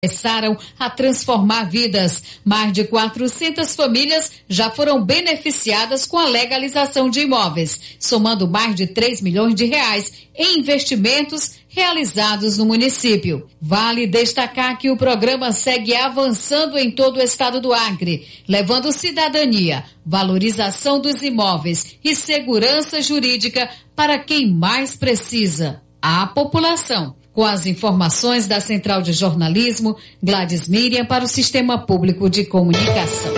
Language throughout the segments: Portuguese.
começaram a transformar vidas. Mais de 400 famílias já foram beneficiadas com a legalização de imóveis, somando mais de 3 milhões de reais em investimentos realizados no município. Vale destacar que o programa segue avançando em todo o estado do Acre, levando cidadania, valorização dos imóveis e segurança jurídica para quem mais precisa, a população. Com as informações da Central de Jornalismo, Gladys Miriam para o Sistema Público de Comunicação.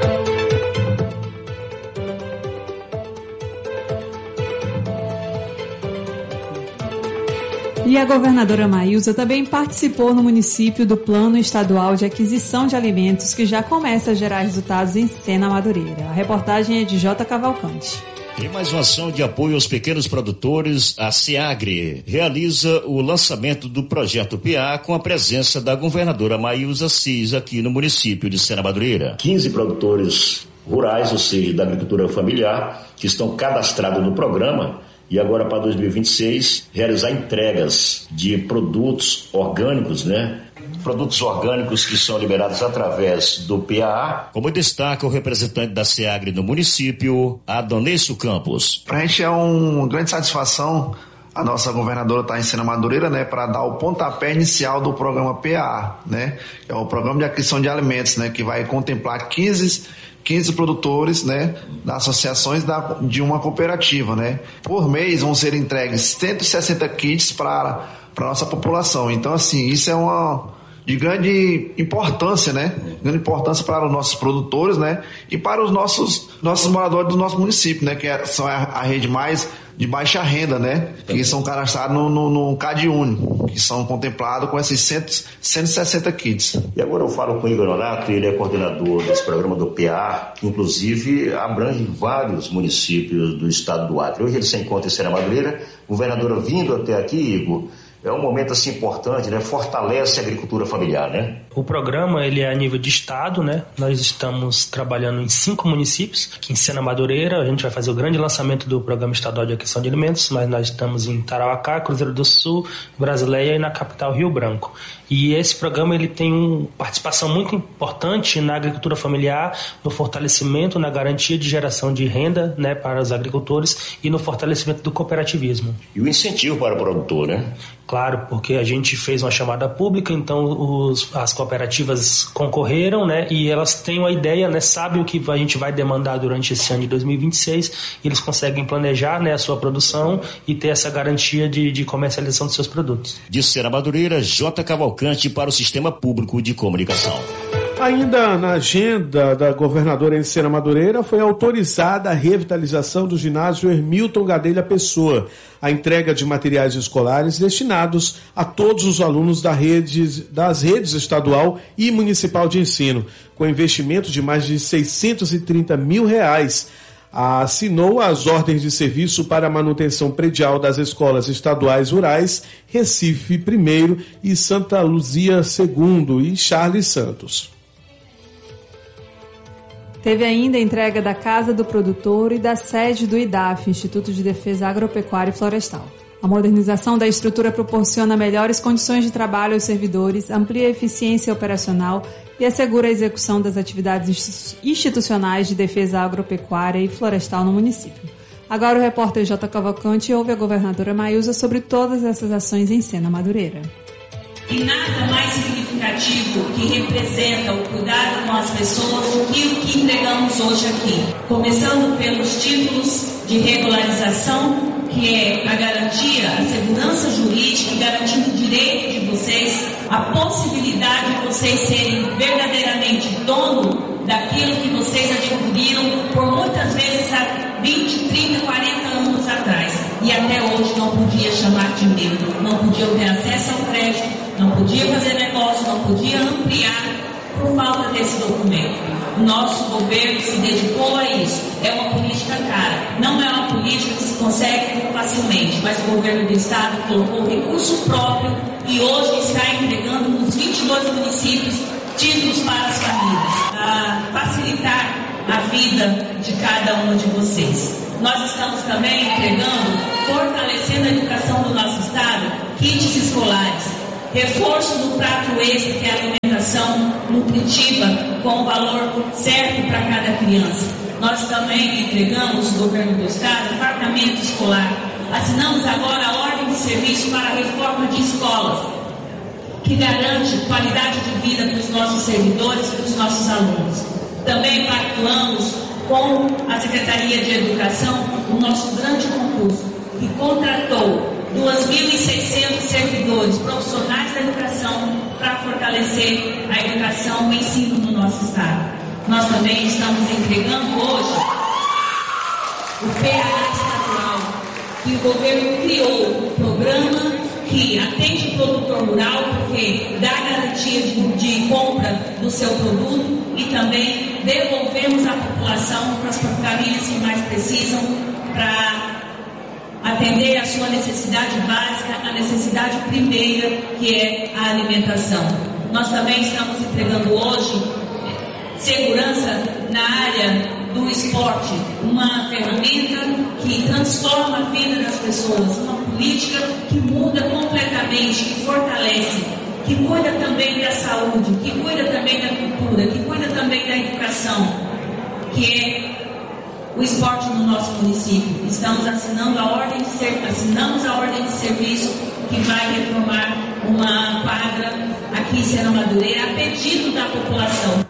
E a governadora Maílza também participou no município do Plano Estadual de Aquisição de Alimentos, que já começa a gerar resultados em Sena Madureira. A reportagem é de J. Cavalcante. Em mais uma ação de apoio aos pequenos produtores, a SEAGRE realiza o lançamento do projeto PA com a presença da governadora Maílza Cis aqui no município de Sena Madureira. 15 produtores rurais, ou seja, da agricultura familiar, que estão cadastrados no programa e agora para 2026 realizar entregas de produtos orgânicos, Produtos orgânicos que são liberados através do PAA, como destaca o representante da SEAGRE no município, Adonício Campos. Para a gente é uma grande satisfação a nossa governadora estar em Sena Madureira, para dar o pontapé inicial do programa PAA, que é o Programa de Aquisição de Alimentos, que vai contemplar 15 produtores, das associações de uma cooperativa, Por mês vão ser entregues 160 kits para a nossa população. Então, assim, isso é de grande importância, Grande importância para os nossos produtores, e para os nossos moradores do nosso município, que são a rede mais de baixa renda, que são cadastrados no CadÚnico, que são contemplados com esses 160 kits. E agora eu falo com o Igor Nonato, ele é coordenador desse programa do PA, que inclusive abrange vários municípios do estado do Acre. Hoje ele se encontra em Sena Madureira, governadora vindo até aqui, Igor. É um momento assim importante, fortalece a agricultura familiar, O programa, ele é a nível de estado, Nós estamos trabalhando em 5 municípios. Aqui em Sena Madureira, a gente vai fazer o grande lançamento do Programa Estadual de Aquisição de Alimentos, mas nós estamos em Tarauacá, Cruzeiro do Sul, Brasileia e na capital Rio Branco. E esse programa, ele tem uma participação muito importante na agricultura familiar, no fortalecimento, na garantia de geração de renda, para os agricultores e no fortalecimento do cooperativismo. E o incentivo para o produtor, Claro, porque a gente fez uma chamada pública, então as cooperativas concorreram, e elas têm uma ideia, sabem o que a gente vai demandar durante esse ano de 2026, e eles conseguem planejar, a sua produção e ter essa garantia de comercialização dos seus produtos. De Sena Madureira, J. Cavalcante para o Sistema Público de Comunicação. Ainda na agenda da governadora em Sena Madureira, foi autorizada a revitalização do ginásio Hermilton Gadelha Pessoa, a entrega de materiais escolares destinados a todos os alunos das redes estadual e municipal de ensino, com investimento de mais de R$630 mil. Assinou as ordens de serviço para a manutenção predial das escolas estaduais rurais Recife I e Santa Luzia II e Charles Santos. Teve ainda a entrega da Casa do Produtor e da sede do IDAF, Instituto de Defesa Agropecuária e Florestal. A modernização da estrutura proporciona melhores condições de trabalho aos servidores, amplia a eficiência operacional e assegura a execução das atividades institucionais de defesa agropecuária e florestal no município. Agora o repórter J. Cavalcante ouve a governadora Maílza sobre todas essas ações em Sena Madureira. E nada mais significativo que representa o cuidado com as pessoas do que o que entregamos hoje aqui. Começando pelos títulos de regularização, que é a garantia, a segurança jurídica, garantindo o direito de vocês, a possibilidade de vocês serem verdadeiramente dono daquilo que vocês adquiriram por muitas vezes há 20, 30, 40 anos atrás. E até hoje não podia chamar de meu, não podia ter acesso ao crédito, não podia fazer negócio, não podia ampliar por falta desse documento. O nosso governo se dedicou a isso. É uma política cara. Não é uma política que se consegue facilmente, mas o governo do estado colocou recurso próprio e hoje está entregando nos 22 municípios títulos para as famílias, a facilitar a vida de cada um de vocês. Nós estamos também entregando, fortalecendo a educação do nosso estado, kits escolares. reforço do prato extra, que é a alimentação nutritiva, com o valor certo para cada criança. Nós também entregamos, o governo do estado, fartamento escolar. Assinamos agora a ordem de serviço para a reforma de escolas, que garante qualidade de vida para os nossos servidores e para os nossos alunos. Também pactuamos com a Secretaria de Educação o nosso grande concurso, que contratou 2.600 servidores profissionais da educação para fortalecer a educação e o ensino no nosso estado. Nós também estamos entregando hoje o PA estadual, que o governo criou um programa que atende o produtor rural, porque dá garantia de compra do seu produto, e também devolvemos a população para as famílias que mais precisam, para atender a sua necessidade básica, a necessidade primeira, que é a alimentação. Nós também estamos entregando hoje segurança na área do esporte, uma ferramenta que transforma a vida das pessoas, uma política que muda completamente, que fortalece, que cuida também da saúde, que cuida também da cultura, que cuida também da educação, que é o esporte no nosso município. Estamos assinamos a ordem de serviço que vai reformar uma quadra aqui em Serra Madureira a pedido da população.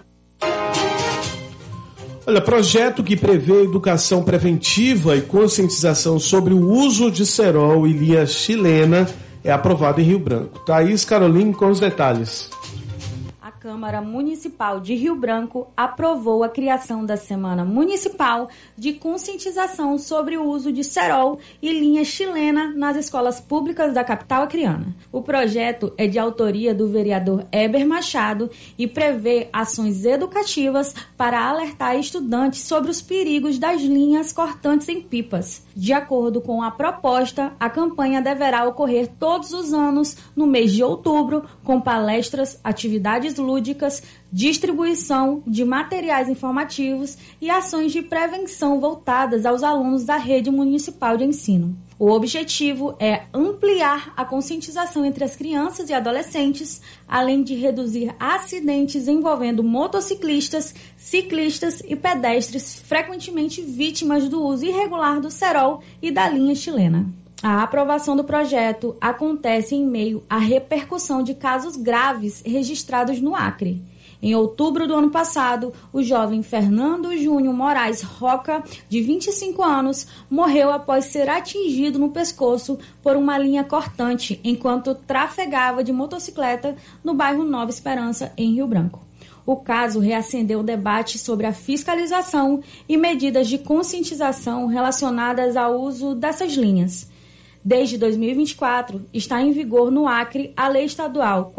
Olha, projeto que prevê educação preventiva e conscientização sobre o uso de cerol e linha chilena é aprovado em Rio Branco. Thaís Caroline com os detalhes. A Câmara Municipal de Rio Branco aprovou a criação da Semana Municipal de Conscientização sobre o uso de cerol e linha chilena nas escolas públicas da capital acreana. O projeto é de autoria do vereador Heber Machado e prevê ações educativas para alertar estudantes sobre os perigos das linhas cortantes em pipas. De acordo com a proposta, a campanha deverá ocorrer todos os anos no mês de outubro, com palestras, atividades lúdicas, distribuição de materiais informativos e ações de prevenção voltadas aos alunos da rede municipal de ensino. O objetivo é ampliar a conscientização entre as crianças e adolescentes, além de reduzir acidentes envolvendo motociclistas, ciclistas e pedestres, frequentemente vítimas do uso irregular do cerol e da linha chilena. A aprovação do projeto acontece em meio à repercussão de casos graves registrados no Acre. Em outubro do ano passado, o jovem Fernando Júnior Moraes Roca, de 25 anos, morreu após ser atingido no pescoço por uma linha cortante enquanto trafegava de motocicleta no bairro Nova Esperança, em Rio Branco. O caso reacendeu o debate sobre a fiscalização e medidas de conscientização relacionadas ao uso dessas linhas. Desde 2024, está em vigor no Acre a Lei Estadual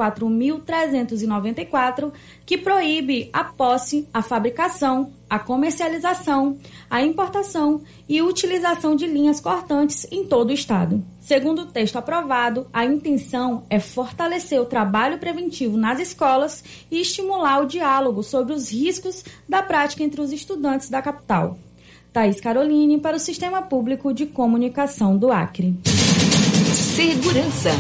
4.394, que proíbe a posse, a fabricação, a comercialização, a importação e utilização de linhas cortantes em todo o estado. Segundo o texto aprovado, a intenção é fortalecer o trabalho preventivo nas escolas e estimular o diálogo sobre os riscos da prática entre os estudantes da capital. Thaís Caroline para o Sistema Público de Comunicação do Acre. Segurança.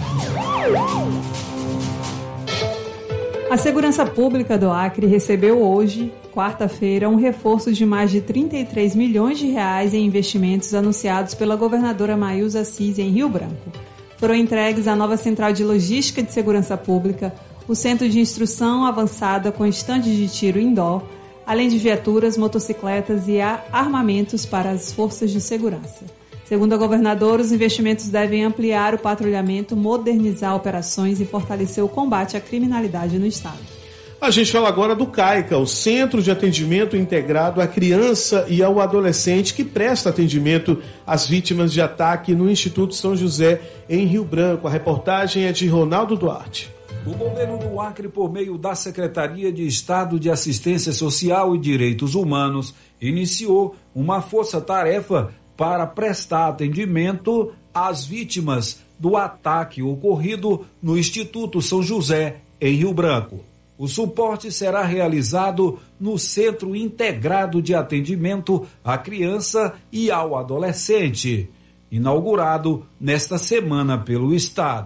A Segurança Pública do Acre recebeu hoje, quarta-feira, um reforço de mais de 33 milhões de reais em investimentos anunciados pela governadora Maíuza Assis em Rio Branco. Foram entregues a nova Central de Logística de Segurança Pública, o Centro de Instrução Avançada com estande de tiro indoor, além de viaturas, motocicletas e armamentos para as forças de segurança. Segundo a governadora, os investimentos devem ampliar o patrulhamento, modernizar operações e fortalecer o combate à criminalidade no estado. A gente fala agora do CAICA, o Centro de Atendimento Integrado à Criança e ao Adolescente, que presta atendimento às vítimas de ataque no Instituto São José, em Rio Branco. A reportagem é de Ronaldo Duarte. O governo do Acre, por meio da Secretaria de Estado de Assistência Social e Direitos Humanos, iniciou uma força-tarefa para prestar atendimento às vítimas do ataque ocorrido no Instituto São José, em Rio Branco. O suporte será realizado no Centro Integrado de Atendimento à Criança e ao Adolescente, inaugurado nesta semana pelo Estado.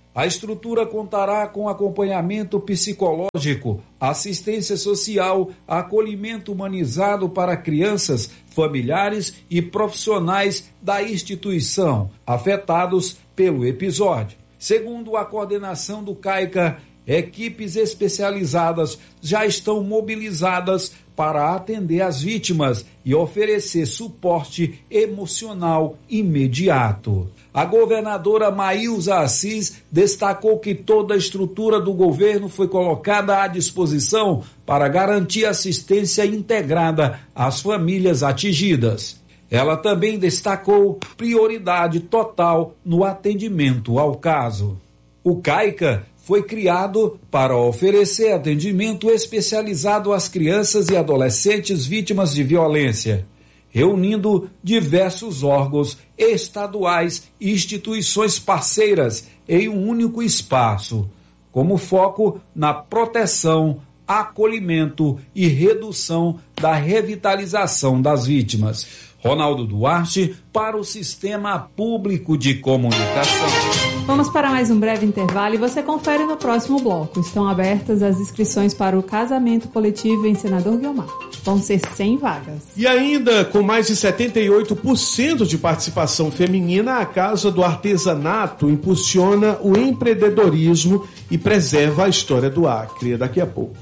A estrutura contará com acompanhamento psicológico, assistência social, acolhimento humanizado para crianças, familiares e profissionais da instituição afetados pelo episódio. Segundo a coordenação do CAICA, equipes especializadas já estão mobilizadas para atender as vítimas e oferecer suporte emocional imediato. A governadora Maíuza Assis destacou que toda a estrutura do governo foi colocada à disposição para garantir assistência integrada às famílias atingidas. Ela também destacou prioridade total no atendimento ao caso. O CAICA foi criado para oferecer atendimento especializado às crianças e adolescentes vítimas de violência, reunindo diversos órgãos estaduais e instituições parceiras em um único espaço, como foco na proteção, acolhimento e redução da revitalização das vítimas. Ronaldo Duarte, para o Sistema Público de Comunicação. Vamos para mais um breve intervalo e você confere no próximo bloco. Estão abertas as inscrições para o casamento coletivo em Senador Guiomar. Vão ser 100 vagas. E ainda, com mais de 78% de participação feminina, a Casa do Artesanato impulsiona o empreendedorismo e preserva a história do Acre. Daqui a pouco.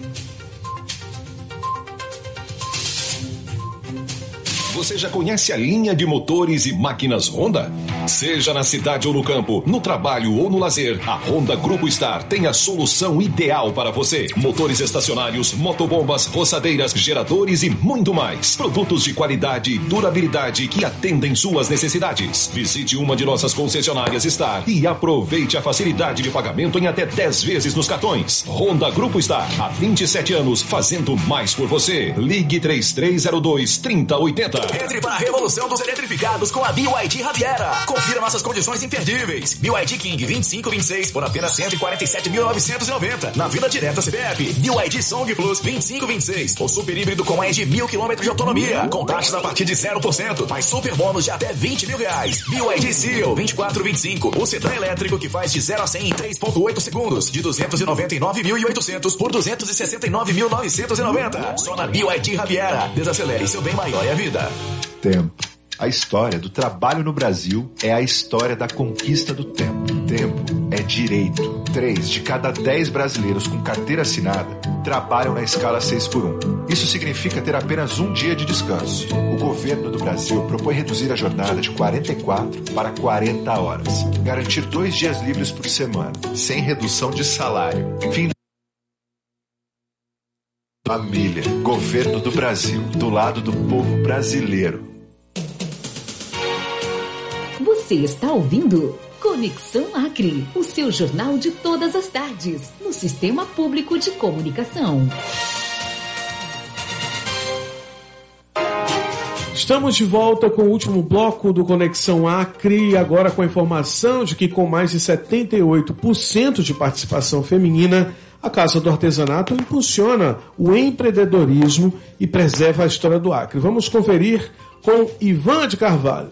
Você já conhece a linha de motores e máquinas Honda? Seja na cidade ou no campo, no trabalho ou no lazer, a Honda Grupo Star tem a solução ideal para você. Motores estacionários, motobombas, roçadeiras, geradores e muito mais. Produtos de qualidade e durabilidade que atendem suas necessidades. Visite uma de nossas concessionárias Star e aproveite a facilidade de pagamento em até 10 vezes nos cartões. Honda Grupo Star, há 27 anos, fazendo mais por você. Ligue 3302-3080. Entre para a revolução dos eletrificados com a BYD Riviera. Confira nossas condições imperdíveis. BYD King 2526 por apenas 147.990 na Vila Direta CPF. BYD Song Plus 2526, o super híbrido com mais de 1.000 km de autonomia, com taxas a partir de 0%, mais super bônus de até R$20 mil. BYD Seal 2425, o sedã elétrico que faz de 0 a 100 em 3.8 segundos, de 299.800 por 269.990. Só na BYD Riviera. Desacelere, seu bem maior é a vida. Tempo. A história do trabalho no Brasil é a história da conquista do tempo. Tempo é direito. 3 de cada 10 brasileiros com carteira assinada trabalham na escala 6x1. Isso significa ter apenas um dia de descanso. O governo do Brasil propõe reduzir a jornada de 44 para 40 horas. Garantir 2 dias livres por semana, sem redução de salário. Fim. Família. Governo do Brasil. Do lado do povo brasileiro. Você está ouvindo Conexão Acre, o seu jornal de todas as tardes, no Sistema Público de Comunicação. Estamos de volta com o último bloco do Conexão Acre, agora com a informação de que com mais de 78% de participação feminina, a Casa do Artesanato impulsiona o empreendedorismo e preserva a história do Acre. Vamos conferir com Ivan de Carvalho.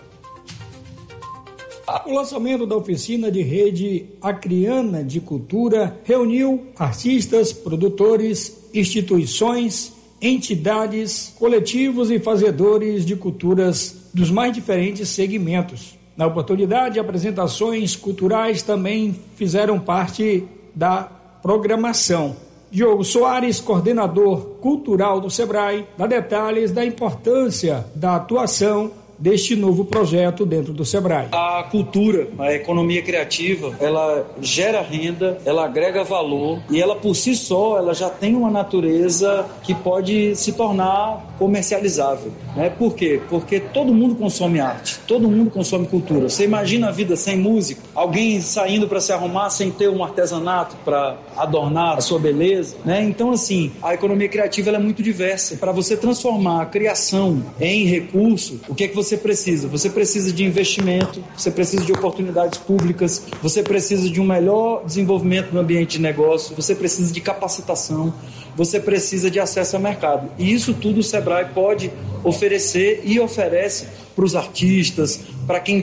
O lançamento da oficina de rede acreana de cultura reuniu artistas, produtores, instituições, entidades, coletivos e fazedores de culturas dos mais diferentes segmentos. Na oportunidade, apresentações culturais também fizeram parte da programação. Diogo Soares, coordenador cultural do SEBRAE, dá detalhes da importância da atuação deste novo projeto dentro do SEBRAE. A cultura, a economia criativa, ela gera renda, ela agrega valor e ela por si só, ela já tem uma natureza que pode se tornar comercializável, né? Por quê? Porque todo mundo consome arte, todo mundo consome cultura. Você imagina a vida sem música? Alguém saindo para se arrumar sem ter um artesanato para adornar a sua beleza, né? Então, assim, a economia criativa ela é muito diversa. Para você transformar a criação em recurso, o que é que você precisa? Você precisa de investimento, você precisa de oportunidades públicas, você precisa de um melhor desenvolvimento no ambiente de negócio, você precisa de capacitação, você precisa de acesso ao mercado. E isso tudo o SEBRAE pode oferecer e oferece para os artistas, para quem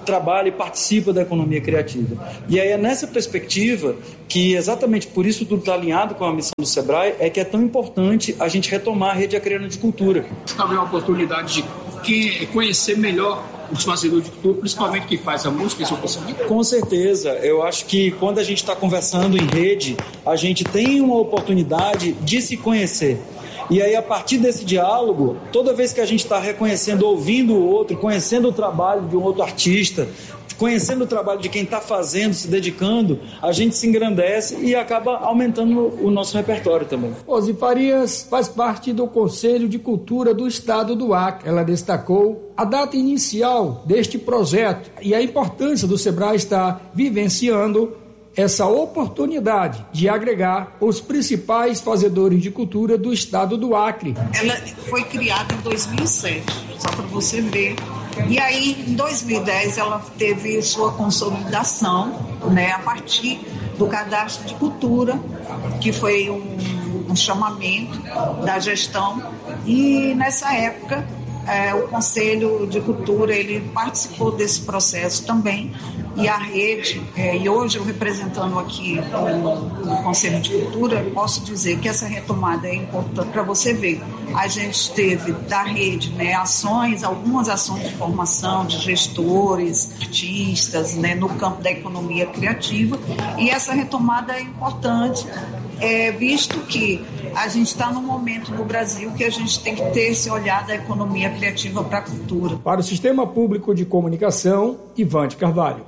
trabalha e participa da economia criativa. E aí é nessa perspectiva que, exatamente por isso tudo está alinhado com a missão do SEBRAE, é que é tão importante a gente retomar a rede acreana de cultura. Talvez uma oportunidade de conhecer melhor os fazedores de cultura, principalmente quem faz a música e seu pensamento? Com certeza. Eu acho que quando a gente está conversando em rede, a gente tem uma oportunidade de se conhecer. E aí, a partir desse diálogo, toda vez que a gente está reconhecendo, ouvindo o outro, conhecendo o trabalho de um outro artista, conhecendo o trabalho de quem está fazendo, se dedicando, a gente se engrandece e acaba aumentando o nosso repertório também. Rose Farias faz parte do Conselho de Cultura do Estado do Acre. Ela destacou a data inicial deste projeto e a importância do SEBRAE estar vivenciando essa oportunidade de agregar os principais fazedores de cultura do estado do Acre. Ela foi criada em 2007, só para você ver. E aí, em 2010, ela teve sua consolidação, né, a partir do cadastro de cultura, que foi um chamamento da gestão. E nessa época, o Conselho de Cultura ele participou desse processo também, e a rede, e hoje eu representando aqui o Conselho de Cultura, posso dizer que essa retomada é importante para você ver. A gente teve da rede, né, algumas ações de formação de gestores, artistas, né, no campo da economia criativa, e essa retomada é importante, visto que a gente está num momento no Brasil que a gente tem que ter esse olhar da economia criativa para a cultura. Para o Sistema Público de Comunicação, Ivante Carvalho.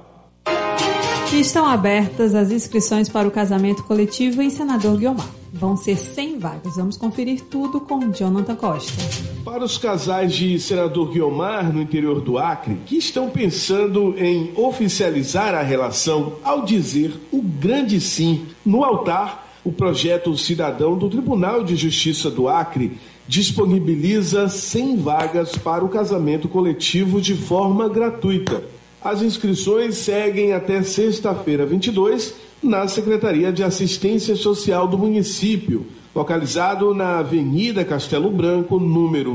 E estão abertas as inscrições para o casamento coletivo em Senador Guiomar. Vão ser 100 vagas. Vamos conferir tudo com Jonathan Costa. Para os casais de Senador Guiomar, no interior do Acre, que estão pensando em oficializar a relação ao dizer o grande sim no altar, o projeto Cidadão do Tribunal de Justiça do Acre disponibiliza 100 vagas para o casamento coletivo de forma gratuita. As inscrições seguem até sexta-feira 22 na Secretaria de Assistência Social do município, localizado na Avenida Castelo Branco, número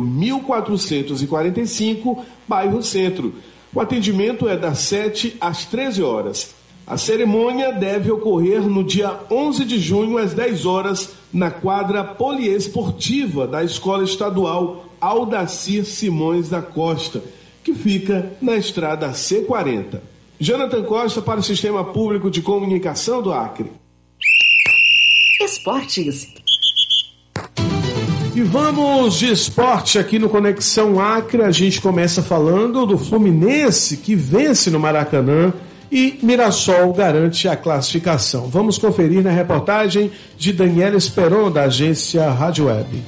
1445, bairro Centro. O atendimento é das 7 às 13 horas. A cerimônia deve ocorrer no dia 11 de junho, às 10 horas, na quadra poliesportiva da Escola Estadual Aldacir Simões da Costa, que fica na estrada C40. Jonathan Costa para o Sistema Público de Comunicação do Acre. Esportes. E vamos de esporte aqui no Conexão Acre. A gente começa falando do Fluminense, que vence no Maracanã, e Mirassol garante a classificação. Vamos conferir na reportagem de Daniela Esperon, da agência Rádio Web.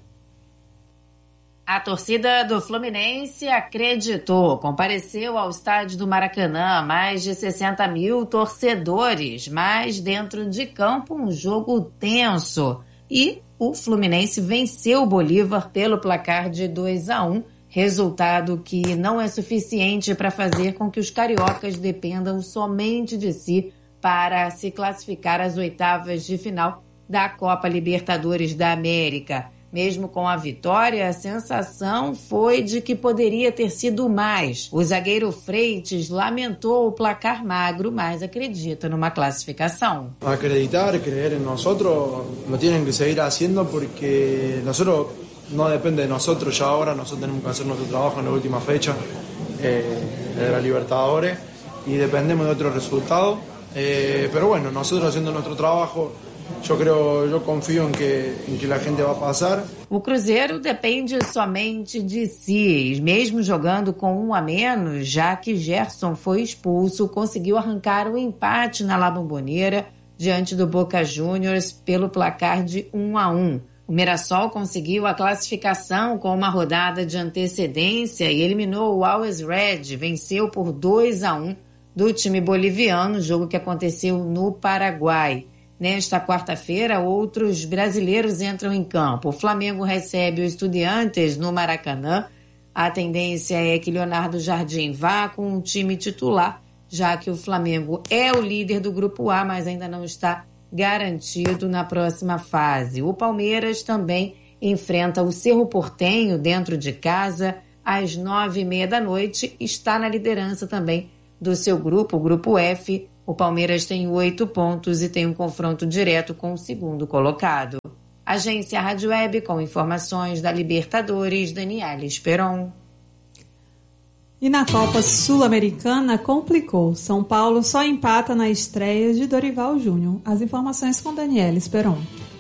A torcida do Fluminense acreditou, compareceu ao estádio do Maracanã, mais de 60 mil torcedores, mas dentro de campo um jogo tenso. E o Fluminense venceu o Bolívar pelo placar de 2-1, resultado que não é suficiente para fazer com que os cariocas dependam somente de si para se classificar às oitavas de final da Copa Libertadores da América. Mesmo com a vitória, a sensação foi de que poderia ter sido mais. O zagueiro Freitas lamentou o placar magro, mas acredita numa classificação. Acreditar, creer en nosotros, lo tienen que seguir haciendo porque nosotros no depende de nosotros ya ahora, nosotros tenemos que hacer nuestro trabajo en la última fecha de la Libertadores y dependemos de otro resultado. Pero bueno, nosotros haciendo nuestro trabajo, eu confio em que a gente vai passar. O Cruzeiro depende somente de si, mesmo jogando com um a menos, já que Gerson foi expulso, conseguiu arrancar o empate na La Bombonera diante do Boca Juniors pelo placar de 1-1. O Mirassol conseguiu a classificação com uma rodada de antecedência e eliminou o Always Red, venceu por 2-1 do time boliviano, jogo que aconteceu no Paraguai. Nesta quarta-feira, outros brasileiros entram em campo. O Flamengo recebe o Estudiantes no Maracanã. A tendência é que Leonardo Jardim vá com um time titular, já que o Flamengo é o líder do Grupo A, mas ainda não está garantido na próxima fase. O Palmeiras também enfrenta o Cerro Porteño dentro de casa às 9h30 da noite. Está na liderança também do seu grupo, o grupo F. O Palmeiras tem 8 pontos e tem um confronto direto com o segundo colocado. Agência Rádio Web com informações da Libertadores, Daniela Esperon. E na Copa Sul-Americana complicou. São Paulo só empata na estreia de Dorival Júnior. As informações com Daniela Esperon.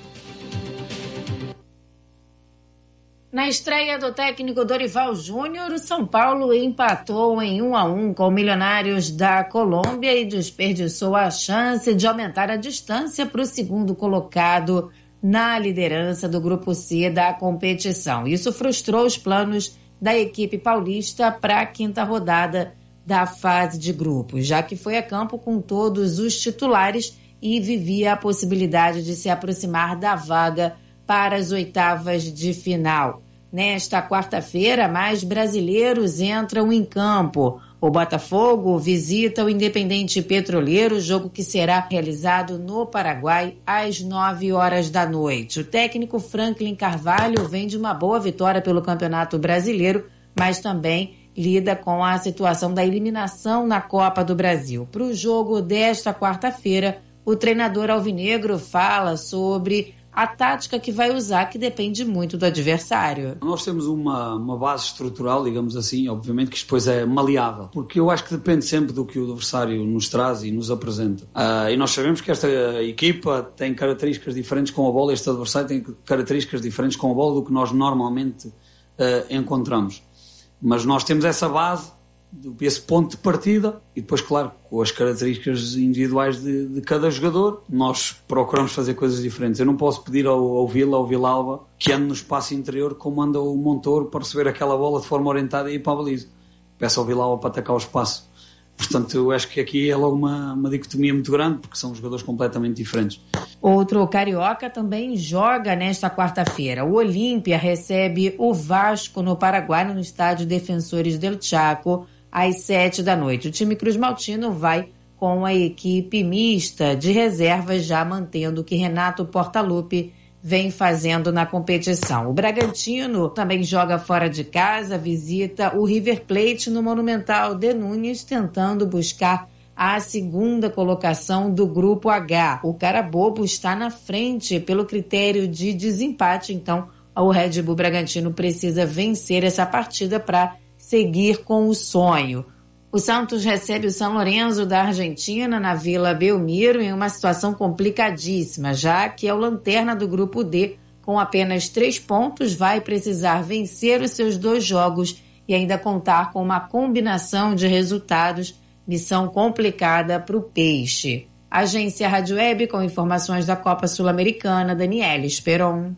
Na estreia do técnico Dorival Júnior, o São Paulo empatou em 1-1 com o Milionários da Colômbia e desperdiçou a chance de aumentar a distância para o segundo colocado na liderança do Grupo C da competição. Isso frustrou os planos da equipe paulista para a quinta rodada da fase de grupos, já que foi a campo com todos os titulares e vivia a possibilidade de se aproximar da vaga para as oitavas de final. Nesta quarta-feira, mais brasileiros entram em campo. O Botafogo visita o Independente Petroleiro, jogo que será realizado no Paraguai às 9 horas da noite. O técnico Franklin Carvalho vem de uma boa vitória pelo Campeonato Brasileiro, mas também lida com a situação da eliminação na Copa do Brasil. Para o jogo desta quarta-feira, o treinador alvinegro fala sobre a tática que vai usar, que depende muito do adversário. Nós temos uma base estrutural, digamos assim, obviamente que isto depois é maleável, porque eu acho que depende sempre do que o adversário nos traz e nos apresenta. E nós sabemos que esta equipa tem características diferentes com a bola, este adversário tem características diferentes com a bola do que nós normalmente encontramos. Mas nós temos essa base, esse ponto de partida, e depois, claro, com as características individuais de cada jogador, nós procuramos fazer coisas diferentes. Eu não posso pedir ao Vila, ao Vilalba, que ande no espaço interior como anda o Montoro para receber aquela bola de forma orientada e ir para a baliza. Peço ao Vilalba para atacar o espaço. Portanto, eu acho que aqui é logo uma dicotomia muito grande, porque são jogadores completamente diferentes. Outro carioca também joga nesta quarta-feira. O Olímpia recebe o Vasco no Paraguai, no estádio Defensores del Chaco, às 7 da noite. O time cruzmaltino vai com a equipe mista de reservas, já mantendo o que Renato Portaluppi vem fazendo na competição. O Bragantino também joga fora de casa, visita o River Plate no Monumental de Núñez, tentando buscar a segunda colocação do Grupo H. O Carabobo está na frente pelo critério de desempate, então o Red Bull Bragantino precisa vencer essa partida para seguir com o sonho. O Santos recebe o São Lourenço da Argentina na Vila Belmiro em uma situação complicadíssima, já que é o lanterna do Grupo D, com apenas 3 pontos, vai precisar vencer os seus 2 jogos e ainda contar com uma combinação de resultados, missão complicada para o Peixe. Agência Rádio Web com informações da Copa Sul-Americana, Daniela Esperon.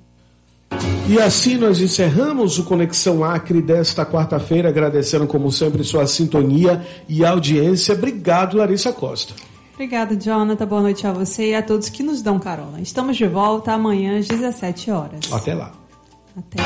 E assim nós encerramos o Conexão Acre desta quarta-feira, agradecendo como sempre sua sintonia e audiência. Obrigado, Larissa Costa. Obrigada, Jonathan. Boa noite a você e a todos que nos dão carona. Estamos de volta amanhã às 17 horas. Até lá. Até.